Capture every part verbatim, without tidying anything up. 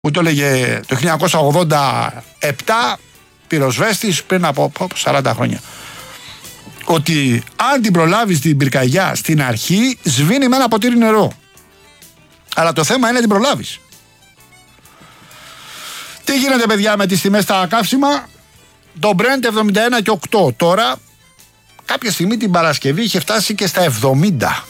που το έλεγε το χίλια εννιακόσια ογδόντα επτά, πυροσβέστης πριν από σαράντα χρόνια. Ότι αν την προλάβεις την πυρκαγιά στην αρχή, σβήνει με ένα ποτήρι νερό. Αλλά το θέμα είναι να την προλάβεις. Τι γίνεται, παιδιά, με τις τιμές στα καύσιμα? Το Brent εβδομήντα ένα και οκτώ. Τώρα, κάποια στιγμή την Παρασκευή είχε φτάσει και στα εβδομήντα.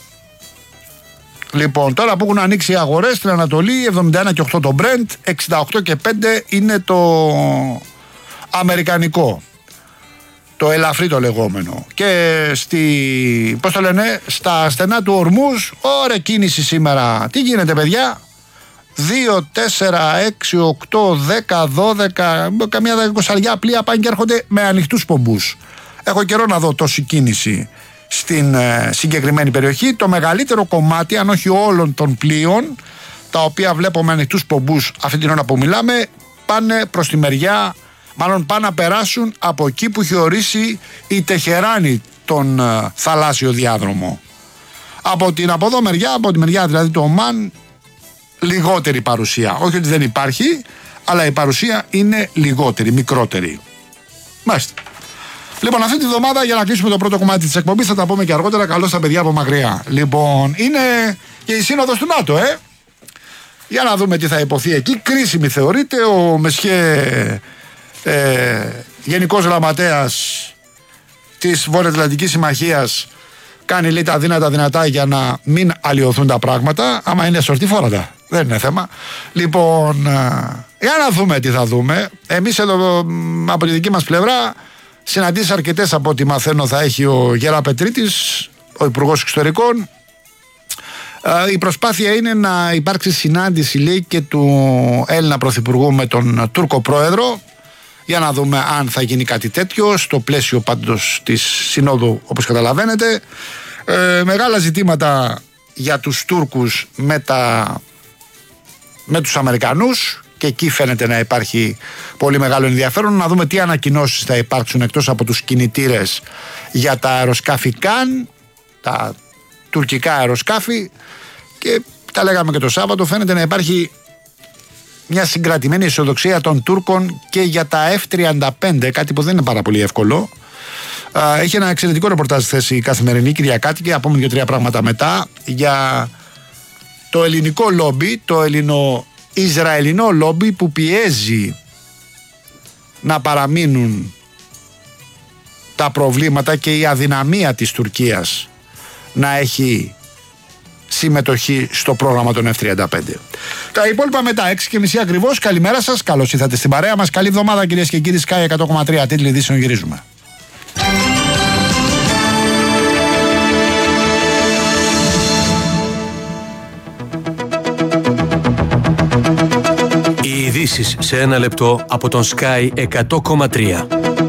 Λοιπόν, τώρα που έχουν ανοίξει οι αγορές στην Ανατολή, εβδομήντα ένα και οκτώ το Brent, εξήντα οκτώ και πέντε είναι το αμερικανικό. Το ελαφρύ το λεγόμενο. Και στη, πώς το λένε, στα στενά του Ορμούζ, ωραία κίνηση σήμερα. Τι γίνεται, παιδιά? δύο, τέσσερα, έξι, οκτώ, δέκα, δώδεκα, καμιά εικοσαριά πλοία πάνε και έρχονται με ανοιχτούς πομπούς. Έχω καιρό να δω τόση κίνηση στην ε, συγκεκριμένη περιοχή. Το μεγαλύτερο κομμάτι, αν όχι όλων των πλοίων, τα οποία βλέπω με ανοιχτούς πομπούς αυτή την ώρα που μιλάμε, πάνε προς τη μεριά, μάλλον πάνε να περάσουν από εκεί που έχει ορίσει η Τεχεράνη τον ε, θαλάσσιο διάδρομο. Από την από εδώ μεριά, από τη μεριά δηλαδή του Ομάν, λιγότερη παρουσία. Όχι ότι δεν υπάρχει, αλλά η παρουσία είναι λιγότερη, μικρότερη. Μάλιστα. Λοιπόν, αυτή τη βδομάδα, για να κλείσουμε το πρώτο κομμάτι της εκπομπής, θα τα πούμε και αργότερα. Καλώς τα παιδιά από μακριά. Λοιπόν, είναι και η σύνοδος του ΝΑΤΟ, ε. Για να δούμε τι θα υποθεί εκεί. Κρίσιμη θεωρείται. Ο Μεσχέ, ε, Γενικός Γραμματέας της Βορειοατλαντικής Συμμαχίας, κάνει λέει τα δύνατα δυνατά για να μην αλλοιωθούν τα πράγματα. Άμα είναι σορτή, φόρατα. Δεν είναι θέμα. Λοιπόν, για να δούμε τι θα δούμε. Εμείς εδώ από τη δική μας πλευρά, συναντήσεις αρκετές από ό,τι μαθαίνω θα έχει ο Γέρα Πετρίτης, ο Υπουργός Εξωτερικών. Η προσπάθεια είναι να υπάρξει συνάντηση, λέει, και του Έλληνα Πρωθυπουργού με τον Τούρκο Πρόεδρο, για να δούμε αν θα γίνει κάτι τέτοιο στο πλαίσιο πάντως της Συνόδου, όπως καταλαβαίνετε. Ε, μεγάλα ζητήματα για τους Τούρκους με, τα, με τους Αμερικανούς, και εκεί φαίνεται να υπάρχει πολύ μεγάλο ενδιαφέρον. Να δούμε τι ανακοινώσεις θα υπάρξουν εκτός από τους κινητήρες για τα αεροσκάφη Καν, τα τουρκικά αεροσκάφη, και τα λέγαμε και το Σάββατο, φαίνεται να υπάρχει μια συγκρατημένη αισιοδοξία των Τούρκων και για τα εφ τριάντα πέντε, κάτι που δεν είναι πάρα πολύ εύκολο. Έχει ένα εξαιρετικό ρεπορτάζ θέση η Καθημερινή Κυριακάτικη, και πούμε δύο-τρία πράγματα μετά, για το ελληνικό λόμπι, το ελληνο-ισραηλινό λόμπι που πιέζει να παραμείνουν τα προβλήματα και η αδυναμία της Τουρκίας να έχει συμμετοχή στο πρόγραμμα των εφ τριάντα πέντε. Τα υπόλοιπα μετά, έξι και μισή ακριβώς. Καλημέρα σας, καλώς ήρθατε στην παρέα μας. Καλή εβδομάδα, κυρίες και κύριοι. Sky εκατό κόμμα τρία, τίτλοι ειδήσεων, γυρίζουμε. Οι ειδήσεις σε ένα λεπτό από τον Sky εκατό κόμμα τρία.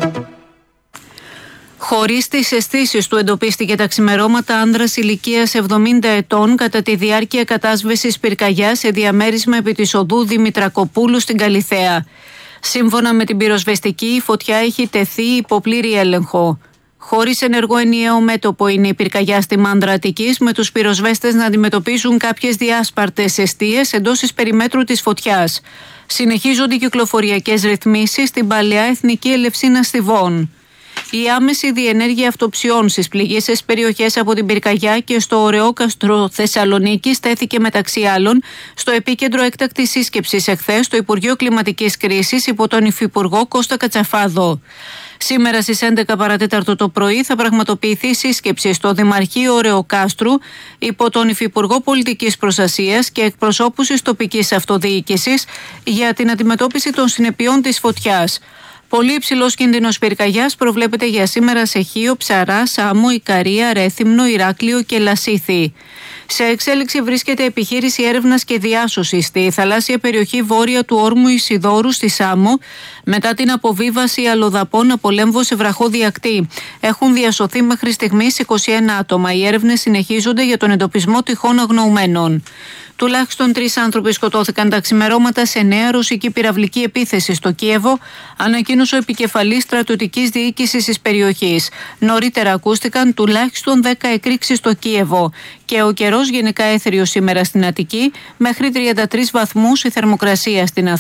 Χωρίς τις αισθήσεις του, εντοπίστηκε τα ξημερώματα άνδρας ηλικίας εβδομήντα ετών κατά τη διάρκεια κατάσβεσης πυρκαγιάς σε διαμέρισμα επί της οδού Δημητρακοπούλου στην Καλιθέα. Σύμφωνα με την πυροσβεστική, η φωτιά έχει τεθεί υπό πλήρη έλεγχο. Χωρίς ενεργό ενιαίο μέτωπο είναι η πυρκαγιά στη Μάνδρα Αττικής, με τους πυροσβέστες να αντιμετωπίζουν κάποιες διάσπαρτες εστίες εντός της περιμέτρου της φωτιάς. Συνεχίζονται οι κυκλοφοριακές ρυθμίσεις στην παλαιά Εθνική Ελευσίνα Στιβών. Η άμεση διενέργεια αυτοψιών στις πληγήσεις περιοχές από την πυρκαγιά και στο Ωρεόκαστρο Θεσσαλονίκη στέθηκε μεταξύ άλλων στο επίκεντρο έκτακτης σύσκεψης εχθές στο Υπουργείο Κλιματικής Κρίσης υπό τον Υφυπουργό Κώστα Κατσαφάδο. Σήμερα στις έντεκα παρατέταρτο το πρωί θα πραγματοποιηθεί σύσκεψη στο Δημαρχείο Ωρεοκάστρου υπό τον Υφυπουργό Πολιτικής Προστασίας και εκπροσώπους της τοπικής αυτοδιοίκησης για την αντιμετώπιση των συνεπειών της φωτιάς. Πολύ υψηλός κίνδυνος πυρκαγιάς προβλέπεται για σήμερα σε Χίο, Ψαρά, Σάμο, Ικαρία, Ρέθυμνο, Ηράκλειο και Λασίθι. Σε εξέλιξη βρίσκεται επιχείρηση έρευνας και διάσωσης στη θαλάσσια περιοχή βόρεια του όρμου Ισιδώρου στη Σάμο, μετά την αποβίβαση αλλοδαπών από λέμβο σε βραχώδη ακτή. Έχουν διασωθεί μέχρι στιγμής είκοσι ένα άτομα. Οι έρευνες συνεχίζονται για τον εντοπισμό τυχόν αγνοουμένων. Τουλάχιστον τρεις άνθρωποι σκοτώθηκαν τα ξημερώματα σε νέα ρωσική πυραυλική επίθεση στο Κίεβο, ανακοίνωσε ο επικεφαλής στρατιωτικής διοίκησης της περιοχής. Νωρίτερα ακούστηκαν τουλάχιστον δέκα εκρήξεις στο Κίεβο. Και ο καιρός γενικά έθριος σήμερα στην Αττική, μέχρι τριάντα τρεις βαθμούς η θερμοκρασία στην Αθήνα.